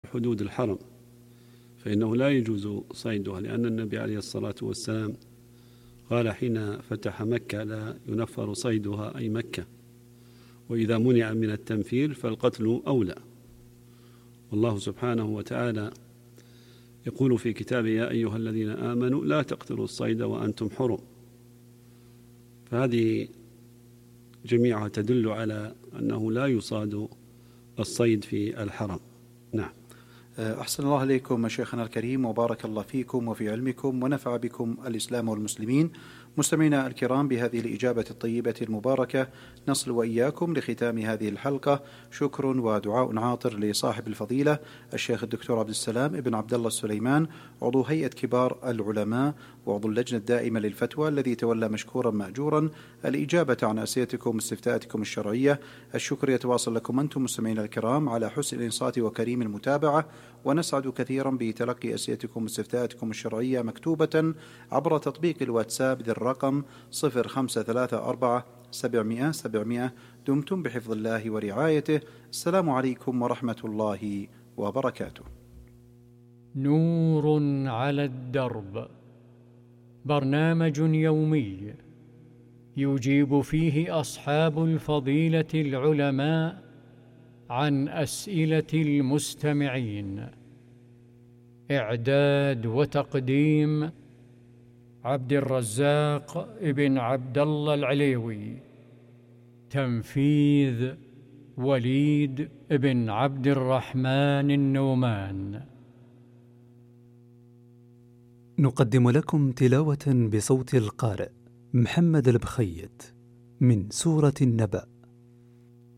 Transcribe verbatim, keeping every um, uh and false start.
حدود الحرم، فإنه لا يجوز صيدها، لأن النبي عليه الصلاة والسلام قال حين فتح مكة: لا ينفر صيدها، أي مكة، وإذا منع من التنفير فالقتل أولى. والله سبحانه وتعالى يقول في كتابه: يا أيها الذين آمنوا لا تقتلوا الصيد وأنتم حرم. فهذه جميعها تدل على أنه لا يصاد الصيد في الحرم. نعم. أحسن الله إليكم شيخنا الكريم، وبارك الله فيكم وفي علمكم، ونفع بكم الإسلام والمسلمين. مستمعينا الكرام، بهذه الإجابة الطيبة المباركة نصل وإياكم لختام هذه الحلقة. شكر ودعاء عاطر لصاحب الفضيلة الشيخ الدكتور عبد السلام ابن عبد الله السليمان، عضو هيئة كبار العلماء وعضو اللجنة الدائمة للفتوى، الذي تولى مشكورا مأجورا الإجابة عن أسئلتكم واستفتاءاتكم الشرعية. الشكر يتواصل لكم أنتم مستمعينا الكرام على حسن الإنصات وكريم المتابعة، ونسعد كثيرا بتلقي أسئلتكم واستفتاءاتكم الشرعية مكتوبة عبر تطبيق الواتساب ذي الرقم صفر خمسة ثلاثة أربعة سبعمائة سبعمائة. دمتم بحفظ الله ورعايته. السلام عليكم ورحمة الله وبركاته. نور على الدرب، برنامج يومي يجيب فيه أصحاب الفضيلة العلماء عن أسئلة المستمعين. إعداد وتقديم عبد الرزاق ابن عبد الله العليوي. تنفيذ وليد ابن عبد الرحمن النومان. نقدم لكم تلاوة بصوت القارئ محمد البخيت من سورة النبأ.